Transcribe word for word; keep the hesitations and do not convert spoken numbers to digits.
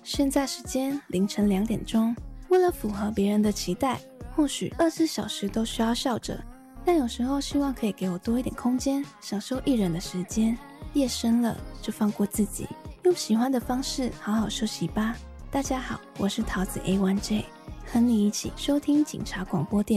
现在时间凌晨两点钟，为了符合别人的期待，或许二十四小时都需要笑着，但有时候希望可以给我多一点空间，享受一人的时间。夜深了，就放过自己，用喜欢的方式好好休息吧。大家好，我是桃子 A 一 J， 和你一起收听警察广播电